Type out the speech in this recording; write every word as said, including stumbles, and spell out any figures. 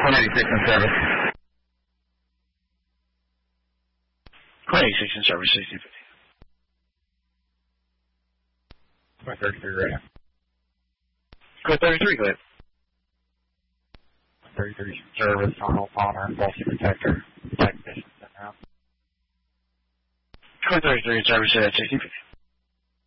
one eighty-six in service. one eighty-six in service, sixteen fifty. one thirty-three right now. Code thirty-three, go ahead. one thirty-three service, Arnold Palmer, Faulty Protector, Protect Distance, and around. Code thirty-three in service, uh, sixteen fifty.